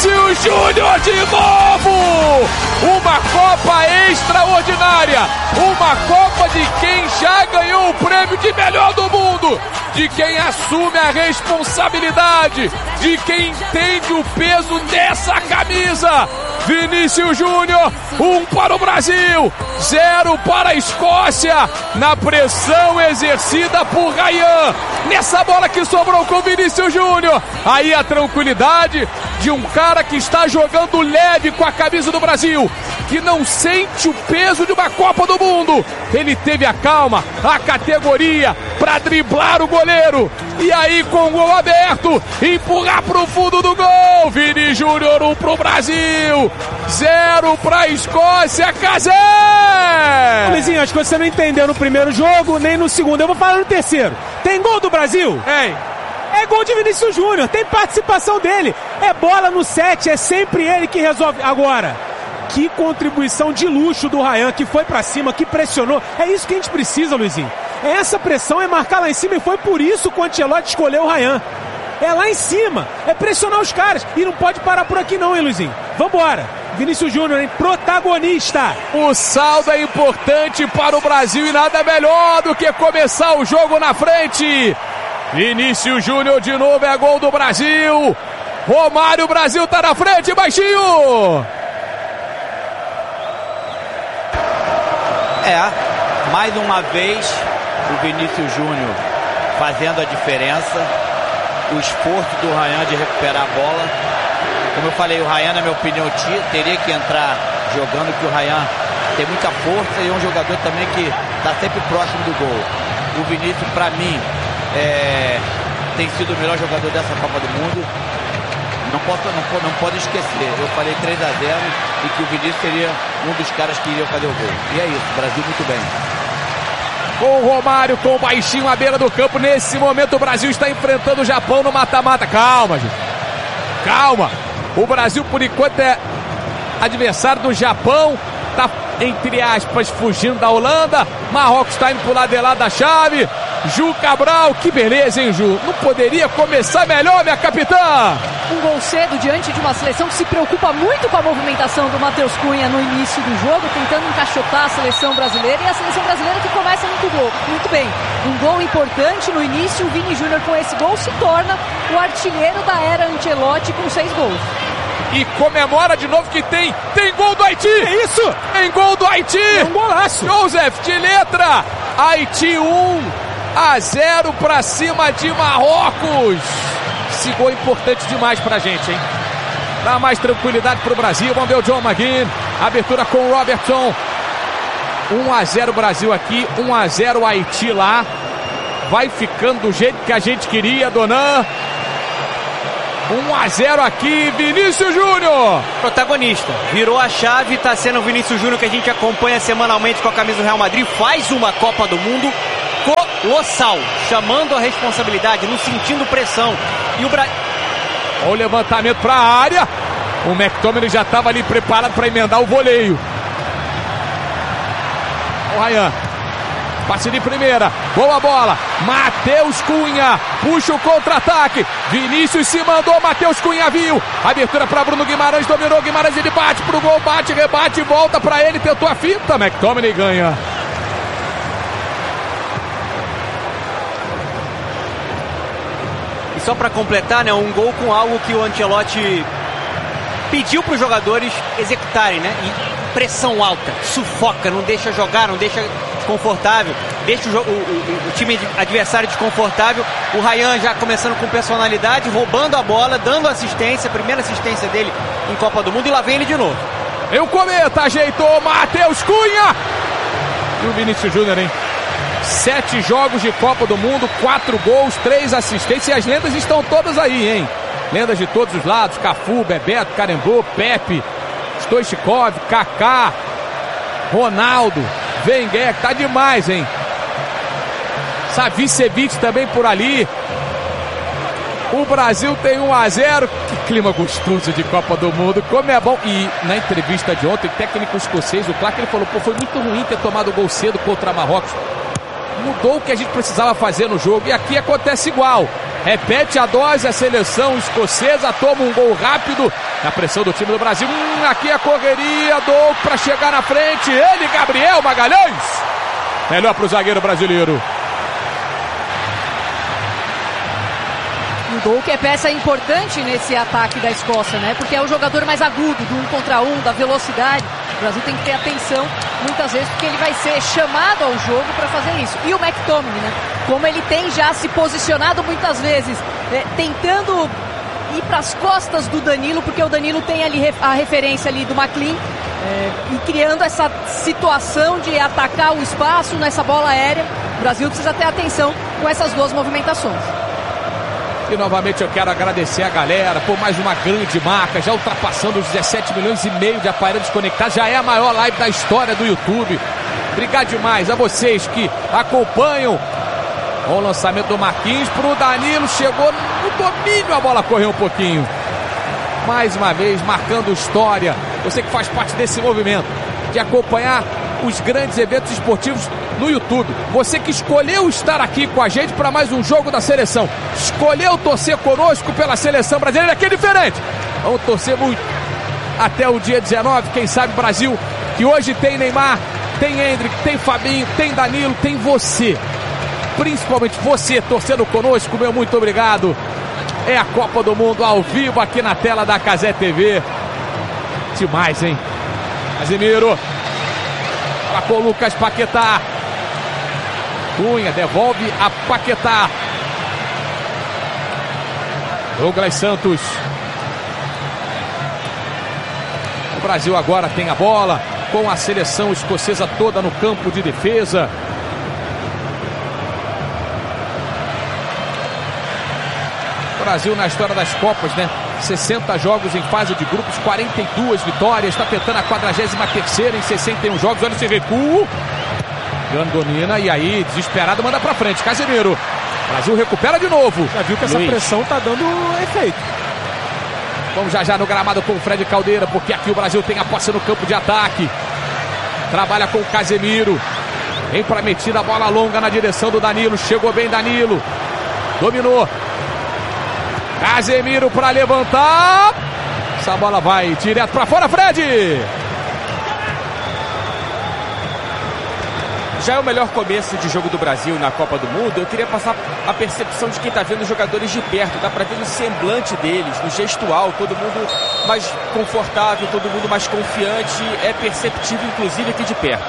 Vinícius Júnior de novo! Uma Copa extraordinária! Uma Copa de quem já ganhou o prêmio de melhor do mundo! De quem assume a responsabilidade! De quem entende o peso dessa camisa! Vinícius Júnior, 1 para o Brasil, 0 para a Escócia, na pressão exercida por Ryan, nessa bola que sobrou com Vinícius Júnior, aí a tranquilidade de um cara que está jogando leve com a camisa do Brasil, que não sente o peso de uma Copa do Mundo, ele teve a calma, a categoria para driblar o goleiro, e aí com o gol aberto, empurrar para o fundo do gol, Vini Júnior, 1 para o Brasil, 0 para a Escócia, Cazé! Luizinho, acho que você não entendeu no primeiro jogo, nem no segundo, eu vou falar no terceiro. Tem gol do Brasil? É gol de Vinícius Júnior, tem participação dele, é bola no set, é sempre ele que resolve. Agora, que contribuição de luxo do Ryan, que foi pra cima, que pressionou, é isso que a gente precisa, Luizinho. Essa pressão é marcar lá em cima e foi por isso que o Ancelotti escolheu o Ryan. É lá em cima, é pressionar os caras e não pode parar por aqui não, hein, Luizinho? Vambora! Vinícius Júnior, hein? Protagonista! O saldo é importante para o Brasil e nada melhor do que começar o jogo na frente. Vinícius Júnior de novo, é gol do Brasil. Romário, o Brasil tá na frente, baixinho! Mais uma vez o Vinícius Júnior fazendo a diferença. O esforço do Ryan de recuperar a bola. Como eu falei, o Ryan, na minha opinião, teria que entrar jogando, que o Ryan tem muita força e é um jogador também que está sempre próximo do gol. O Vinícius, para mim, tem sido o melhor jogador dessa Copa do Mundo. Não pode esquecer. Eu falei 3-0 e que o Vinícius seria um dos caras que iriam fazer o gol. E é isso, Brasil muito bem. Com o Romário, com o baixinho à beira do campo. Nesse momento o Brasil está enfrentando o Japão no mata-mata. Calma, gente. Calma. O Brasil, por enquanto, é adversário do Japão. Está, entre aspas, fugindo da Holanda. Marrocos está indo pro lado de lá da chave. Ju Cabral, que beleza, hein, Ju? Não poderia começar melhor, minha capitã? Um gol cedo diante de uma seleção que se preocupa muito com a movimentação do Matheus Cunha no início do jogo, tentando encaixotar a seleção brasileira, e a seleção brasileira que começa muito bem. Um gol importante no início, o Vini Júnior com esse gol se torna o artilheiro da era Ancelotti com 6 gols. E comemora de novo que tem gol do Haiti! É isso! Tem gol do Haiti! É um golaço! Joseph, de letra! Haiti 1-0 pra cima de Marrocos! Esse gol é importante demais pra gente, hein? Dá mais tranquilidade pro Brasil. Vamos ver o John McGinn. Abertura com o Robertson. 1-0 Brasil aqui, 1-0 Haiti lá. Vai ficando do jeito que a gente queria, Donan. 1-0 aqui, Vinícius Júnior. Protagonista, virou a chave, tá sendo o Vinícius Júnior que a gente acompanha semanalmente com a camisa do Real Madrid. Faz uma Copa do Mundo colossal, chamando a responsabilidade, não sentindo pressão. E o Brasil... Olha o levantamento para a área. O McTominay já estava ali preparado para emendar o voleio. O Ryan. Passe de primeira. Boa bola. Matheus Cunha. Puxa o contra-ataque. Vinícius se mandou. Matheus Cunha viu. Abertura para Bruno Guimarães. Dominou. Guimarães, ele bate pro gol. Bate, rebate, volta para ele. Tentou a finta. McTominay ganha. E só para completar, né, um gol com algo que o Ancelotti pediu para os jogadores executarem, né? E pressão alta, sufoca, não deixa jogar, não deixa confortável, deixa o time adversário desconfortável. O Ryan já começando com personalidade, roubando a bola, dando assistência, primeira assistência dele em Copa do Mundo, e lá vem ele de novo. E o Cometa ajeitou, Matheus Cunha! E o Vinícius Júnior, hein? 7 jogos de Copa do Mundo, 4 gols, 3 assistências, e as lendas estão todas aí, hein? Lendas de todos os lados, Cafu, Bebeto, Carembô, Pepe, Stoichkov, Kaká, Ronaldo, Wenger, tá demais, hein? Savicevic também por ali. O Brasil tem 1-0. Que clima gostoso de Copa do Mundo, como é bom. E na entrevista de ontem, o técnico escocês, o Clark, ele falou, pô, foi muito ruim ter tomado o gol cedo contra Marrocos. Mudou o que a gente precisava fazer no jogo, e aqui acontece igual. Repete a dose, a seleção escocesa toma um gol rápido na pressão do time do Brasil. Aqui a correria, Doug para chegar na frente. Ele, Gabriel Magalhães. Melhor para o zagueiro brasileiro. O Doug é peça importante nesse ataque da Escócia, né? Porque é o jogador mais agudo, do 1 contra 1, da velocidade. O Brasil tem que ter atenção muitas vezes, porque ele vai ser chamado ao jogo para fazer isso. E o McTominay, né? Como ele tem já se posicionado muitas vezes, tentando ir para as costas do Danilo, porque o Danilo tem ali a referência ali do McLean, e criando essa situação de atacar o espaço nessa bola aérea. O Brasil precisa ter atenção com essas duas movimentações. E novamente eu quero agradecer a galera por mais uma grande marca, já ultrapassando os 17 milhões e meio de aparelhos conectados, já é a maior live da história do YouTube. Obrigado demais a vocês que acompanham o lançamento do Marquinhos pro Danilo, chegou no domínio, a bola correu um pouquinho. Mais uma vez marcando história, você que faz parte desse movimento de acompanhar os grandes eventos esportivos no YouTube. Você que escolheu estar aqui com a gente para mais um jogo da seleção, escolheu torcer conosco pela seleção brasileira, que é diferente. Vamos torcer muito até o dia 19, quem sabe Brasil, que hoje tem Neymar, tem Endrick, tem Fabinho, tem Danilo, tem você. Principalmente você torcendo conosco, meu muito obrigado. É a Copa do Mundo ao vivo aqui na tela da Cazé TV. Demais, hein? Casemiro. Lá com o Lucas Paquetá. Cunha devolve a Paquetá. Douglas Santos. O Brasil agora tem a bola, com a seleção escocesa toda no campo de defesa. O Brasil na história das Copas, né? 60 jogos em fase de grupos, 42 vitórias, está tentando a 43ª em 61 jogos, olha esse recuo. Gano domina e aí, desesperado, manda pra frente, Casemiro. O Brasil recupera de novo. Já viu que essa pressão tá dando efeito. Vamos já no gramado com o Fred Caldeira, porque aqui o Brasil tem a posse no campo de ataque. Trabalha com o Casemiro. Vem pra metida, a bola longa na direção do Danilo. Chegou bem Danilo. Dominou. Casemiro para levantar. Essa bola vai direto para fora, Fred. Já é o melhor começo de jogo do Brasil na Copa do Mundo. Eu queria passar a percepção de quem está vendo os jogadores de perto. Dá para ver no semblante deles, no gestual, todo mundo mais confortável, todo mundo mais confiante. É perceptível, inclusive, aqui de perto.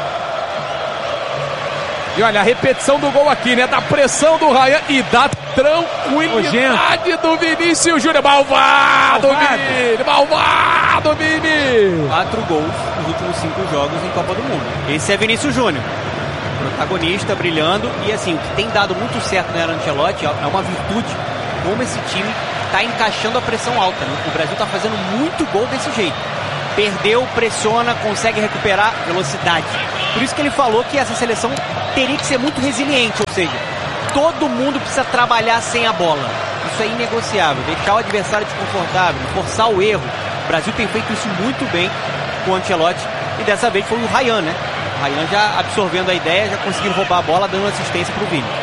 E olha, a repetição do gol aqui, né? Da pressão do Ryan e da tranquilidade do Vinícius Júnior. Malvado, Vini! Malvado, Vini! 4 gols nos últimos 5 jogos em Copa do Mundo. Esse é Vinícius Júnior. Protagonista, brilhando. E assim, o que tem dado muito certo no Ancelotti é uma virtude. Como esse time está encaixando a pressão alta, né? O Brasil está fazendo muito gol desse jeito. Perdeu, pressiona, consegue recuperar velocidade. Por isso que ele falou que essa seleção teria que ser muito resiliente, ou seja, todo mundo precisa trabalhar sem a bola. Isso é inegociável, deixar o adversário desconfortável, forçar o erro. O Brasil tem feito isso muito bem com o Ancelotti e dessa vez foi o Ryan, né? O Ryan já absorvendo a ideia, já conseguindo roubar a bola, dando assistência para o Vini.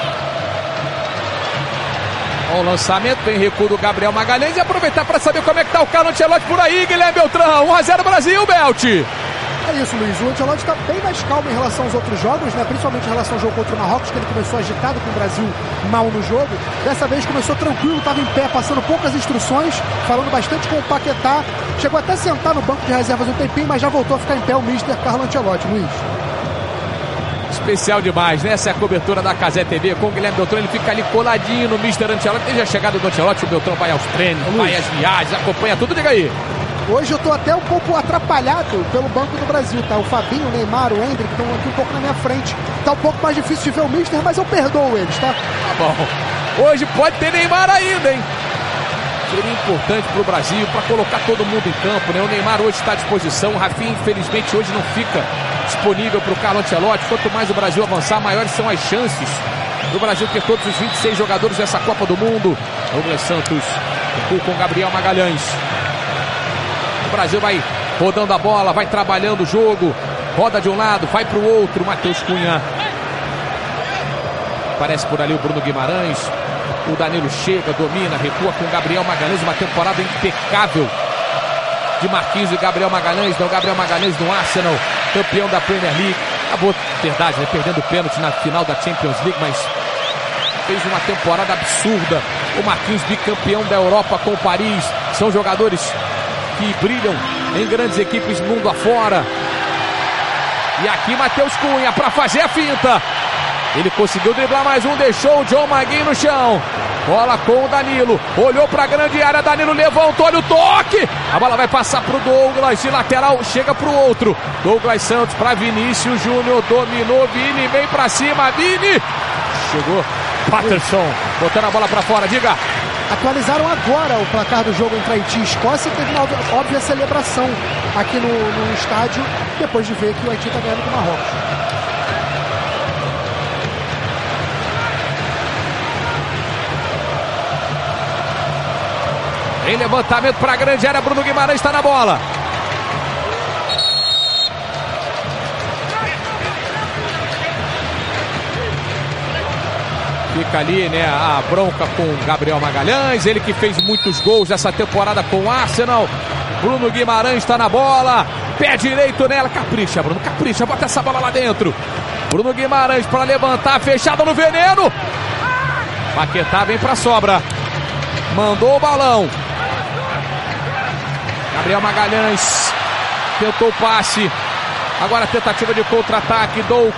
O lançamento, vem recuo do Gabriel Magalhães e aproveitar para saber como é que tá o Carlo Ancelotti por aí, Guilherme Beltrão. 1-0 Brasil, Belt. É isso, Luiz. O Ancelotti está bem mais calmo em relação aos outros jogos, né? Principalmente em relação ao jogo contra o Marrocos, que ele começou agitado com o Brasil mal no jogo. Dessa vez começou tranquilo, estava em pé, passando poucas instruções, falando bastante com o Paquetá. Chegou até a sentar no banco de reservas um tempinho, mas já voltou a ficar em pé o mister Carlo Ancelotti, Luiz. Especial demais, né? Essa é a cobertura da Cazé TV com o Guilherme Beltrão. Ele fica ali coladinho no mister Ancelotti. Desde a chegada do Ancelotti, o Beltrão vai aos treinos, vai às viagens, acompanha tudo. Diga aí. Hoje eu tô até um pouco atrapalhado pelo Banco do Brasil, tá? O Fabinho, o Neymar, o Endrick estão aqui um pouco na minha frente. Tá um pouco mais difícil de ver o mister, mas eu perdoo eles, tá? Tá bom. Hoje pode ter Neymar ainda, hein? Seria importante pro Brasil, para colocar todo mundo em campo, né? O Neymar hoje está à disposição. O Rafinha, infelizmente, hoje não fica disponível pro Carlo Ancelotti. Quanto mais o Brasil avançar, maiores são as chances do Brasil ter todos os 26 jogadores dessa Copa do Mundo. Douglas Santos, com Gabriel Magalhães. O Brasil vai rodando a bola, vai trabalhando o jogo, roda de um lado, vai para o outro. Matheus Cunha. Aparece por ali o Bruno Guimarães. O Danilo chega, domina, recua com o Gabriel Magalhães, uma temporada impecável de Marquinhos e Gabriel Magalhães. Não, Gabriel Magalhães do Arsenal, campeão da Premier League. Acabou, verdade, né, perdendo o pênalti na final da Champions League, mas fez uma temporada absurda. O Marquinhos, bicampeão da Europa com o Paris. São jogadores que brilham em grandes equipes mundo afora. E aqui Matheus Cunha para fazer a finta. Ele conseguiu driblar mais um, deixou o John Maguinho no chão. Bola com o Danilo, olhou para a grande área, Danilo levantou, olha o toque. A bola vai passar para o Douglas, de lateral, chega para o outro. Douglas Santos para Vinícius Júnior, dominou, Vini, vem para cima, Vini. Chegou Patterson, botando a bola para fora, diga. Atualizaram agora o placar do jogo entre Haiti e Escócia e teve uma óbvia celebração aqui no estádio, depois de ver que o Haiti está ganhando do Marrocos. Em levantamento para a grande área, Bruno Guimarães está na bola. Fica ali, né, a bronca com o Gabriel Magalhães, ele que fez muitos gols essa temporada com o Arsenal. Bruno Guimarães está na bola, pé direito nela, capricha, Bruno, capricha, bota essa bola lá dentro. Bruno Guimarães para levantar, fechada no veneno. Paquetá vem para a sobra, mandou o balão. Gabriel Magalhães tentou o passe, agora a tentativa de contra-ataque, Douk.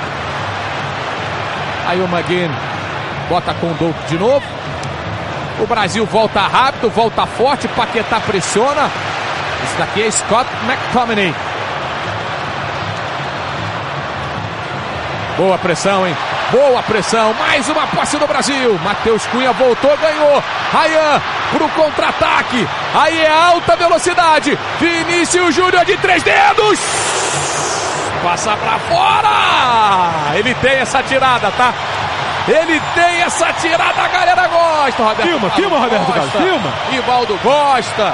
Aí o Maguinho bota com o Douk de novo. O Brasil volta rápido, volta forte, Paquetá pressiona. Esse daqui é Scott McTominay. Boa pressão, hein? Boa pressão, mais uma posse do Brasil. Matheus Cunha voltou, ganhou. Ryan pro contra-ataque. Aí é alta velocidade. Vinícius Júnior de 3 dedos. Passa pra fora. Ele tem essa tirada, tá? Ele tem essa tirada, a galera gosta. Roberto filma, Roberto Carlos, filma. Rivaldo gosta.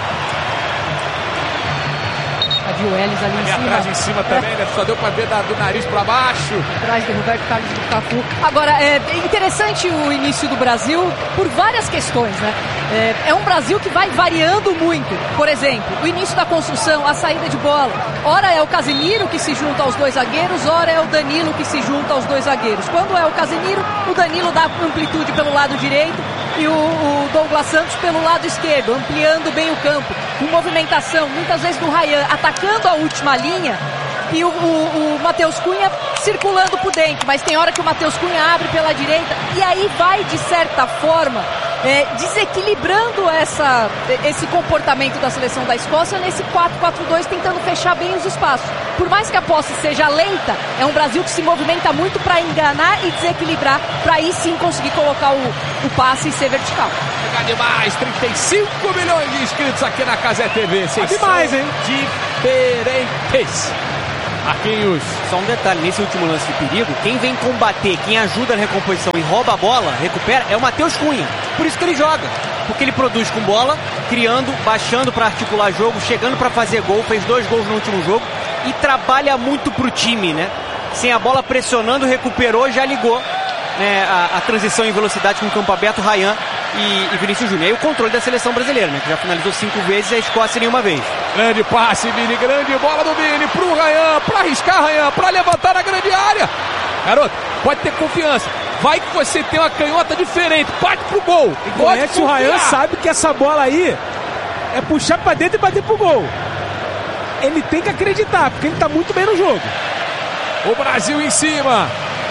O Ellis ali em cima. Atrás em cima também, né? Só deu pra ver do nariz pra baixo. Atrás do Roberto Carlos e do Cafu. Agora, é interessante o início do Brasil por várias questões, né? É um Brasil que vai variando muito. Por exemplo, o início da construção, a saída de bola. Ora é o Casemiro que se junta aos dois zagueiros, ora é o Danilo que se junta aos dois zagueiros. Quando é o Casemiro, o Danilo dá amplitude pelo lado direito e o Douglas Santos pelo lado esquerdo, ampliando bem o campo, com movimentação, muitas vezes do Ryan atacando a última linha e o Matheus Cunha circulando por dentro, mas tem hora que o Matheus Cunha abre pela direita e aí vai, de certa forma, desequilibrando esse comportamento da seleção da Escócia nesse 4-4-2, tentando fechar bem os espaços. Por mais que a posse seja lenta, é um Brasil que se movimenta muito para enganar e desequilibrar, para aí sim conseguir colocar o passe e ser vertical. Chega demais, 35 milhões de inscritos aqui na Cazé TV. Tá demais, hein? Diferentes. Marquinhos. Só um detalhe, nesse último lance de perigo, quem vem combater, quem ajuda na recomposição e rouba a bola, recupera, é o Matheus Cunha. Por isso que ele joga. Porque ele produz com bola, criando, baixando para articular jogo, chegando para fazer gol, fez 2 gols no último jogo e trabalha muito pro time, né? Sem a bola pressionando, recuperou, já ligou, né, a transição em velocidade com o campo aberto, Ryan e Vinícius Júnior. E aí o controle da seleção brasileira, né, que já finalizou 5 vezes e a Escócia nenhuma vez. Grande passe, Vini, grande bola do Vini pro Ryan, pra arriscar Ryan, pra levantar na grande área. Garoto, pode ter confiança. Vai que você tem uma canhota diferente, parte pro gol. Conhece o Ryan, sabe que essa bola aí é puxar pra dentro e bater pro gol. Ele tem que acreditar, porque ele tá muito bem no jogo. O Brasil em cima.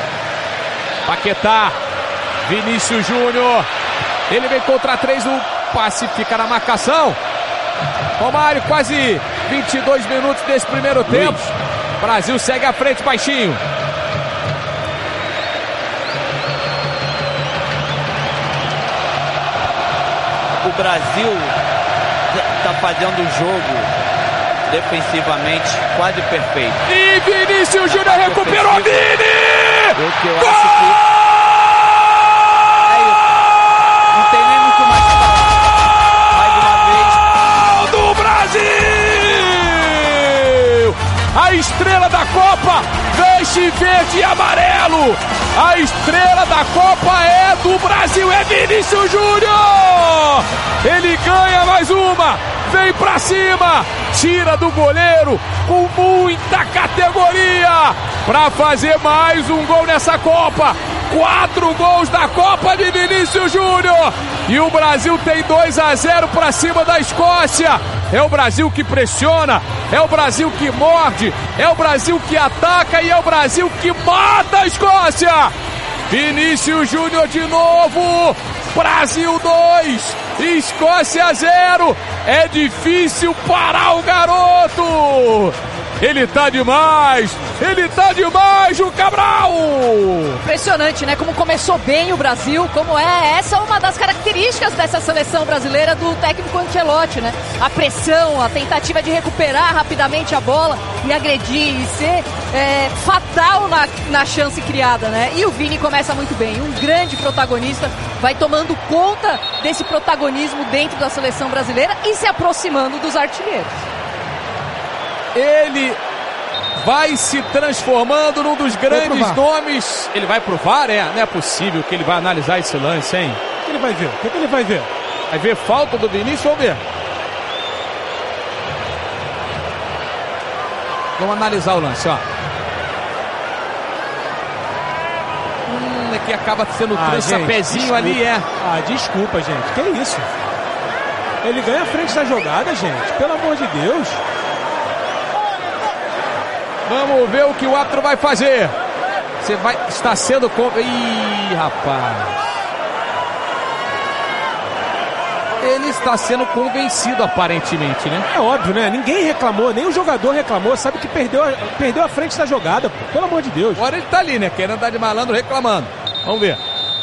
Paquetá, Vinícius Júnior. Ele vem contra 3, o passe fica na marcação. Romário, quase 22 minutos desse primeiro tempo. Brasil segue à frente, baixinho. O Brasil está fazendo o jogo defensivamente quase perfeito. E Vinícius Júnior recuperou, Vini! Eu acho que é isso. Não tem nem muito mais que falar. Mais uma vez. Do Brasil! A estrela da Copa veste verde e amarelo. A estrela da Copa é do Brasil, é Vinícius Júnior. Ele ganha mais uma, vem pra cima, tira do goleiro com muita categoria pra fazer mais um gol nessa Copa. 4 gols da Copa de Vinícius Júnior. E o Brasil tem 2-0 pra cima da Escócia. É o Brasil que pressiona, é o Brasil que morde, é o Brasil que ataca e é o Brasil que mata a Escócia. Vinícius Júnior de novo. Brasil 2, Escócia 0. É difícil parar o garoto. Ele tá demais, o Cabral! Impressionante, né? Como começou bem o Brasil, como essa é uma das características dessa seleção brasileira do técnico Ancelotti, né? A pressão, a tentativa de recuperar rapidamente a bola e agredir e ser fatal na chance criada, né? E o Vini começa muito bem, um grande protagonista, vai tomando conta desse protagonismo dentro da seleção brasileira e se aproximando dos artilheiros. Ele vai se transformando num dos grandes nomes. Ele vai pro VAR, não é possível que ele vai analisar esse lance, hein? O que ele vai ver? O que ele vai ver? Vai ver falta do Vinícius, vamos ver. Vamos analisar o lance, ó. É que acaba sendo trança-pezinho ali, desculpa, gente. Que isso? Ele ganha a frente da jogada, gente. Pelo amor de Deus. Vamos ver o que o árbitro vai fazer. Está sendo... Ih, rapaz. Ele está sendo convencido, aparentemente, né? É óbvio, né? Ninguém reclamou, nem o jogador reclamou. Sabe que perdeu a frente da jogada, pô. Pelo amor de Deus. Agora ele tá ali, né? Querendo andar de malandro, reclamando. Vamos ver.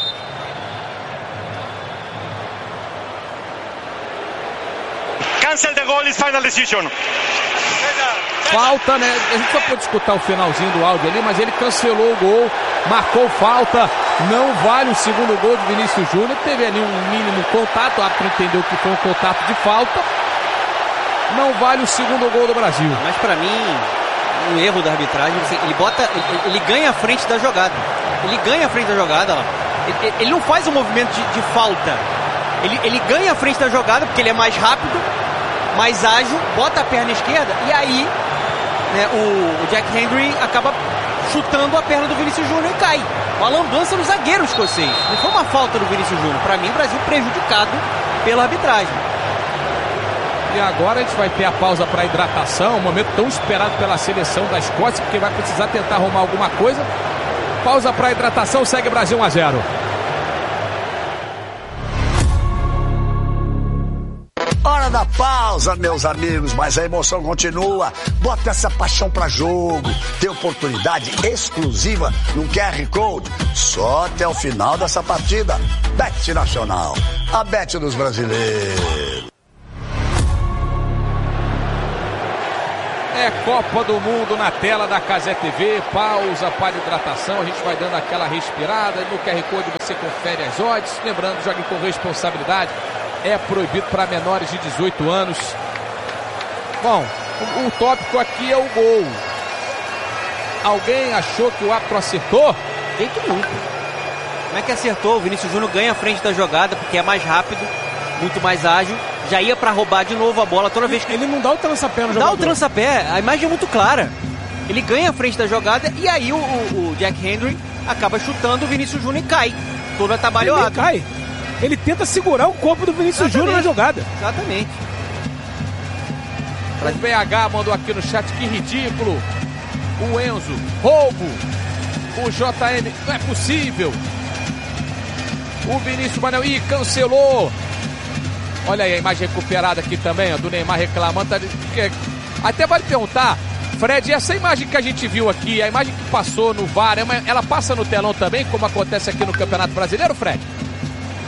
Cancel the goal is final decision. Falta, né? A gente só pode escutar o finalzinho do áudio ali, mas ele cancelou o gol, marcou falta, não vale o segundo gol de Vinícius Júnior. Teve ali um mínimo contato, o árbitro entendeu que foi um contato de falta. Não vale o segundo gol do Brasil. Mas pra mim, um erro da arbitragem, ele ganha a frente da jogada. Ele ganha a frente da jogada, ele não faz um movimento de falta. Ele ganha a frente da jogada porque ele é mais rápido, mais ágil, bota a perna esquerda e aí, né, o Jack Hendry acaba chutando a perna do Vinícius Júnior e cai. Uma lambança no zagueiro escocês. Não foi uma falta do Vinícius Júnior. Para mim, o Brasil prejudicado pela arbitragem. E agora a gente vai ter a pausa para hidratação, um momento tão esperado pela seleção da Escócia, porque vai precisar tentar arrumar alguma coisa. Pausa para hidratação, segue Brasil 1-0. Hora da pausa, meus amigos, mas a emoção continua. Bota essa paixão pra jogo. Tem oportunidade exclusiva no QR Code só até o final dessa partida. Bet Nacional, a bet dos brasileiros. É Copa do Mundo na tela da Cazé TV, pausa para hidratação, a gente vai dando aquela respirada, no QR Code você confere as odds, lembrando, jogue com responsabilidade, é proibido para menores de 18 anos. Bom, o tópico aqui é o gol. Alguém achou que o árbitro acertou? Jeito nunca. Como é que acertou? O Vinícius Júnior ganha a frente da jogada porque é mais rápido, muito mais ágil. Já ia pra roubar de novo a bola toda vez que... Ele não dá o trança-pé no jogador. Dá o trança-pé, a imagem é muito clara. Ele ganha a frente da jogada e aí o Jack Hendry acaba chutando o Vinícius Júnior e cai. Todo atabalhoado. Ele cai. Ele tenta segurar o corpo do Vinícius Júnior na jogada. Exatamente. O BH mandou aqui no chat, que ridículo. O Enzo, roubo. O JM, não é possível. O Vinícius Manuel, cancelou. Olha aí a imagem recuperada aqui também, ó, do Neymar reclamando. Até vale perguntar, Fred, essa imagem que a gente viu aqui, a imagem que passou no VAR, ela passa no telão também, como acontece aqui no Campeonato Brasileiro, Fred?